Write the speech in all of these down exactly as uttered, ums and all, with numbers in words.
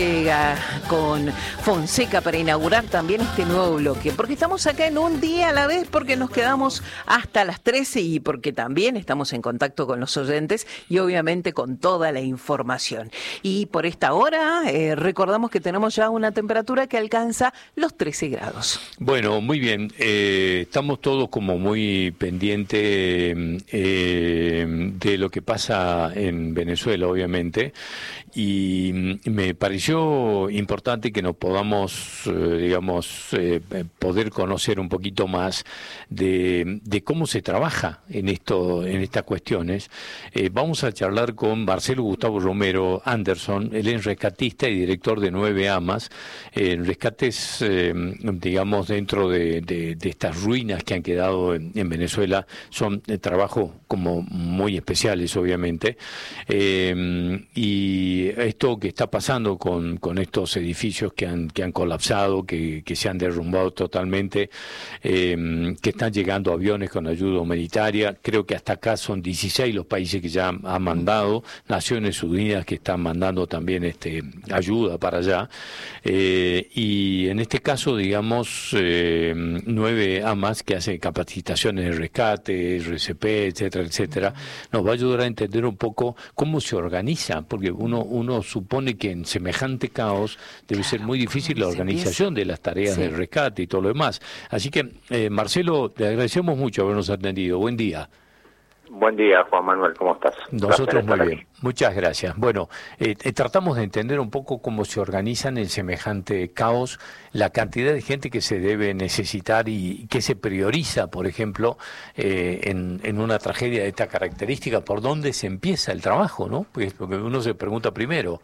Llega con Fonseca para inaugurar también este nuevo bloque, porque estamos acá en un día a la vez, porque nos quedamos hasta las trece y porque también estamos en contacto con los oyentes y obviamente con toda la información. Y por esta hora eh, recordamos que tenemos ya una temperatura que alcanza los trece grados. Bueno, muy bien, eh, estamos todos como muy pendientes eh, de lo que pasa en Venezuela, obviamente, y me pareció importante que nos podamos, eh, digamos, eh, poder conocer un poquito más de, de cómo se trabaja en esto, en estas cuestiones. Eh, vamos a charlar con Marcelo Gustavo Romero Anderson. Él es rescatista y director de Nueve Amas, eh, rescates, eh, digamos, dentro de, de, de estas ruinas que han quedado en, en Venezuela. Son eh, trabajos como muy especiales, obviamente, eh, y esto que está pasando con, con estos edificios que han, que han colapsado, que, que se han derrumbado totalmente, eh, que están llegando aviones con ayuda humanitaria. Creo que hasta acá son dieciséis los países que ya han mandado, Naciones Unidas que están mandando también este ayuda para allá, eh, y en este caso, digamos, eh, Nueve Amas, que hace capacitaciones de rescate, R C P, etcétera, etcétera, nos va a ayudar a entender un poco cómo se organiza, porque uno, uno supone que en semejante caos debe ser muy difícil la organización de las tareas sí. de rescate y todo lo demás. Así que, eh, Marcelo, te agradecemos mucho habernos atendido. Buen día. Buen día, Juan Manuel, ¿cómo estás? Nosotros muy bien, aquí. Muchas gracias. Bueno, eh, tratamos de entender un poco cómo se organizan en semejante caos, la cantidad de gente que se debe necesitar y qué se prioriza, por ejemplo, eh, en, en una tragedia de esta característica, por dónde se empieza el trabajo, ¿no? Pues porque uno se pregunta primero.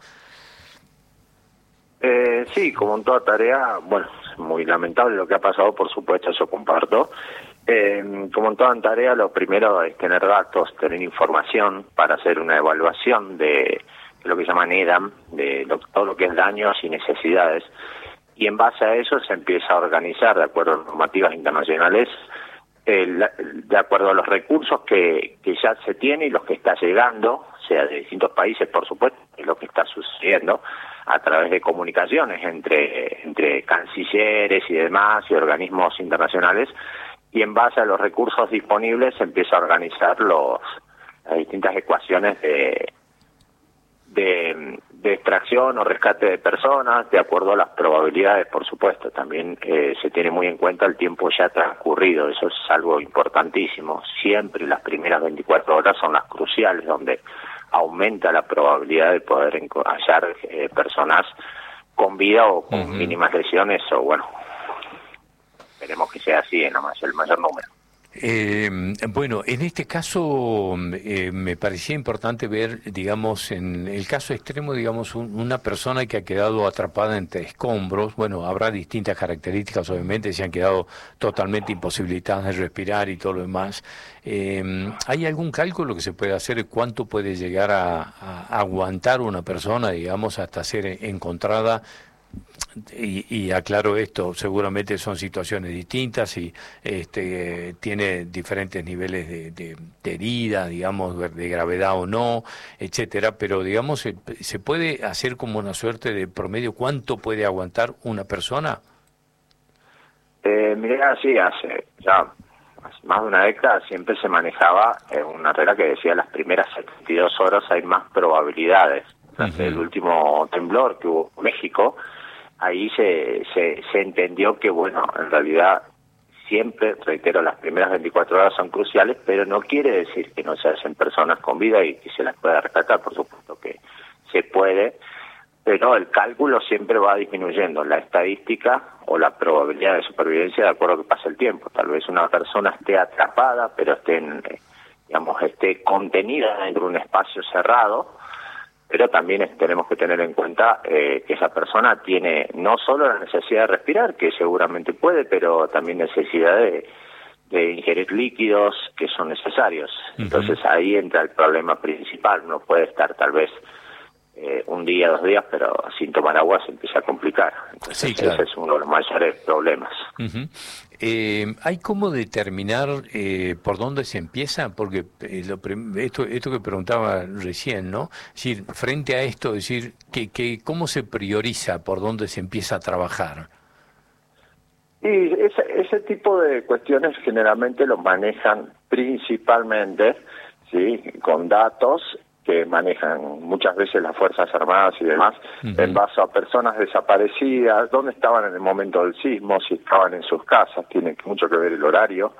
Eh, sí, como en toda tarea, bueno, es muy lamentable lo que ha pasado, por supuesto, eso comparto. Eh, como en toda tarea, lo primero es tener datos, tener información para hacer una evaluación de lo que llaman E D A M, de lo, todo lo que es daños y necesidades, y en base a eso se empieza a organizar, de acuerdo a normativas internacionales, el, de acuerdo a los recursos que, que ya se tiene y los que está llegando, o sea, de distintos países, por supuesto, es lo que está sucediendo, a través de comunicaciones entre, entre cancilleres y demás, y organismos internacionales, y en base a los recursos disponibles se empieza a organizar los, las distintas ecuaciones de, de, de extracción o rescate de personas, de acuerdo a las probabilidades, por supuesto. También eh, se tiene muy en cuenta el tiempo ya transcurrido, eso es algo importantísimo. Siempre las primeras veinticuatro horas son las cruciales, donde aumenta la probabilidad de poder hallar eh, personas con vida o con uh-huh. mínimas lesiones, o bueno, esperemos que sea así en la mayor, el mayor número. Eh, bueno, en este caso eh, me parecía importante ver, digamos, en el caso extremo, digamos, un, una persona que ha quedado atrapada entre escombros. Bueno, habrá distintas características, obviamente, se han quedado totalmente imposibilitadas de respirar y todo lo demás. Eh, ¿Hay algún cálculo que se puede hacer? ¿Cuánto puede llegar a, a aguantar una persona, digamos, hasta ser encontrada? Y, y aclaro esto, seguramente son situaciones distintas y este tiene diferentes niveles de, de, de herida, digamos, de gravedad o no, etcétera, pero digamos, ¿se, se puede hacer como una suerte de promedio cuánto puede aguantar una persona? Eh, mira, sí, hace ya hace más de una década siempre se manejaba eh, una regla que decía las primeras setenta y dos horas hay más probabilidades. Tras uh-huh. el último temblor que hubo en México, ahí se, se, se entendió que, bueno, en realidad siempre, reitero, las primeras veinticuatro horas son cruciales, pero no quiere decir que no se hacen personas con vida y que se las pueda rescatar, por supuesto que se puede, pero el cálculo siempre va disminuyendo, la estadística o la probabilidad de supervivencia de acuerdo a que pasa el tiempo. Tal vez una persona esté atrapada, pero esté, en, digamos, esté contenida dentro de un espacio cerrado, pero también tenemos que tener en cuenta eh, que esa persona tiene no solo la necesidad de respirar, que seguramente puede, pero también necesidad de, de ingerir líquidos que son necesarios. Uh-huh. Entonces ahí entra el problema principal. Uno puede estar tal vez eh, un día, dos días, pero sin tomar agua se empieza a complicar. Entonces, sí, claro. Ese es uno de los mayores problemas. Uh-huh. Eh, ¿Hay cómo determinar eh, por dónde se empieza? Porque eh, lo esto, esto que preguntaba recién, ¿no? Es decir, frente a esto, es decir, que, que ¿cómo se prioriza por dónde se empieza a trabajar? Y ese, ese tipo de cuestiones generalmente los manejan principalmente, ¿sí?, con datos que manejan muchas veces las Fuerzas Armadas y demás, uh-huh, en base a personas desaparecidas, dónde estaban en el momento del sismo, si estaban en sus casas, tiene mucho que ver el horario,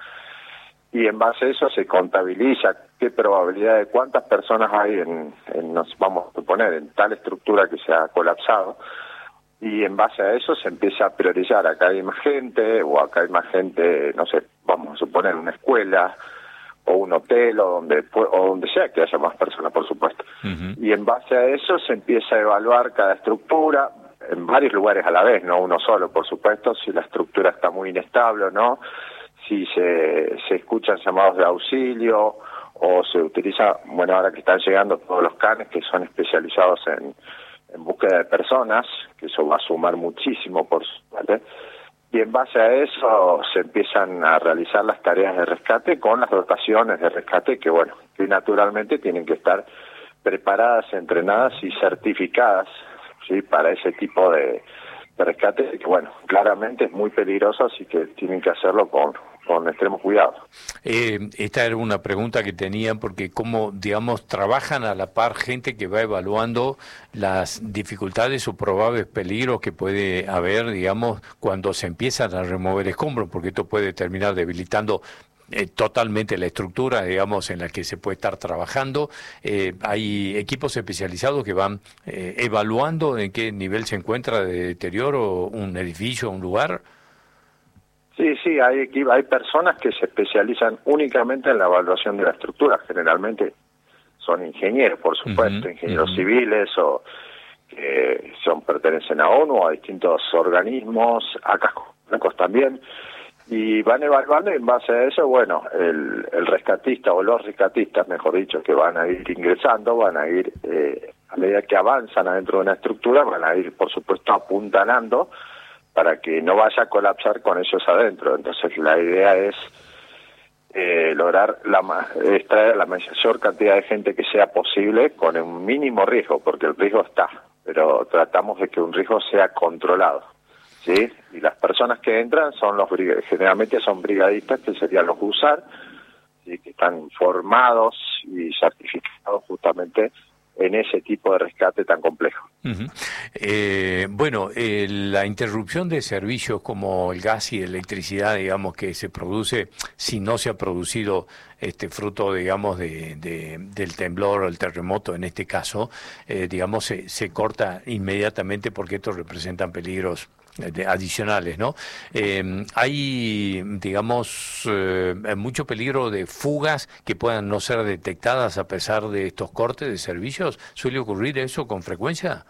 y en base a eso se contabiliza qué probabilidad de cuántas personas hay en, en nos vamos a suponer, en tal estructura que se ha colapsado, y en base a eso se empieza a priorizar, acá hay más gente, o acá hay más gente, no sé, vamos a suponer una escuela, o un hotel, o donde o donde sea que haya más personas, por supuesto. Uh-huh. Y en base a eso se empieza a evaluar cada estructura, en varios lugares a la vez, no uno solo, por supuesto, si la estructura está muy inestable o no, si se, se escuchan llamados de auxilio, o se utiliza, bueno, ahora que están llegando todos los canes que son especializados en, en búsqueda de personas, que eso va a sumar muchísimo, por supuesto. Y en base a eso se empiezan a realizar las tareas de rescate con las dotaciones de rescate que, bueno, que naturalmente tienen que estar preparadas, entrenadas y certificadas, ¿sí?, para ese tipo de, de rescate, que, bueno, claramente es muy peligroso, así que tienen que hacerlo con, con extremo cuidado. Eh, esta era una pregunta que tenía, porque cómo, digamos, trabajan a la par gente que va evaluando las dificultades o probables peligros que puede haber, digamos, cuando se empiezan a remover escombros, porque esto puede terminar debilitando eh, totalmente la estructura, digamos, en la que se puede estar trabajando. Eh, hay equipos especializados que van eh, evaluando en qué nivel se encuentra de deterioro un edificio, un lugar. Sí, sí, hay hay personas que se especializan únicamente en la evaluación de la estructura, generalmente son ingenieros, por supuesto, uh-huh, ingenieros uh-huh. civiles o que son pertenecen a ONU o a distintos organismos, acá también, y van evaluando y en base a eso, bueno, el, el rescatista o los rescatistas, mejor dicho, que van a ir ingresando, van a ir, eh, a medida que avanzan adentro de una estructura, van a ir, por supuesto, apuntalando para que no vaya a colapsar con ellos adentro. Entonces la idea es eh, lograr la extraer la mayor cantidad de gente que sea posible con un mínimo riesgo, porque el riesgo está, pero tratamos de que un riesgo sea controlado, ¿sí? Y las personas que entran son los generalmente son brigadistas, que serían los U S A R, ¿sí?, que están formados y certificados justamente en ese tipo de rescate tan complejo. Uh-huh. Eh, bueno, eh, la interrupción de servicios como el gas y electricidad, digamos, que se produce, si no se ha producido este fruto, digamos, de, de, del temblor o el terremoto, en este caso, eh, digamos, se, se corta inmediatamente porque estos representan peligros adicionales, ¿no? Eh, hay, digamos, eh, mucho peligro de fugas que puedan no ser detectadas a pesar de estos cortes de servicios. ¿Suele ocurrir eso con frecuencia?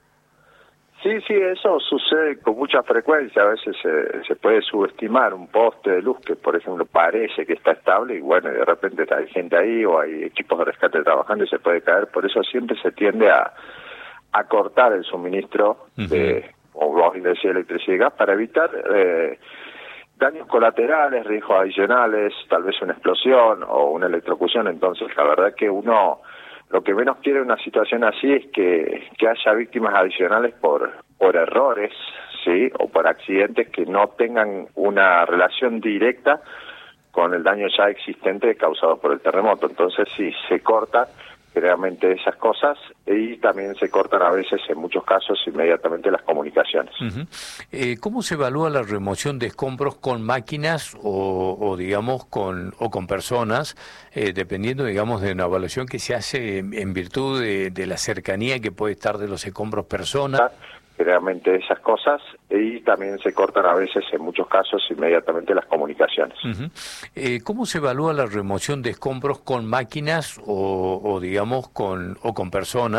Sí, sí, eso sucede con mucha frecuencia. A veces se, se puede subestimar un poste de luz que, por ejemplo, parece que está estable y, bueno, de repente hay gente ahí o hay equipos de rescate trabajando y se puede caer. Por eso siempre se tiende a, a cortar el suministro uh-huh. de o de energía, electricidad y gas para evitar eh, daños colaterales, riesgos adicionales, tal vez una explosión o una electrocución. Entonces, la verdad que uno lo que menos quiere en una situación así es que, que haya víctimas adicionales por, por errores, ¿sí?, o por accidentes que no tengan una relación directa con el daño ya existente causado por el terremoto. Entonces, sí, se cortan generalmente esas cosas y también se cortan a veces, en muchos casos, inmediatamente las comunicaciones. Uh-huh. Eh, ¿Cómo se evalúa la remoción de escombros con máquinas o, o digamos, con o con personas, eh, dependiendo, digamos, de una evaluación que se hace en, en virtud de, de la cercanía que puede estar de los escombros personas? Generalmente esas cosas y también se cortan a veces, en muchos casos, inmediatamente las comunicaciones. Uh-huh. Eh, ¿Cómo se evalúa la remoción de escombros con máquinas o, o digamos, con o con personas?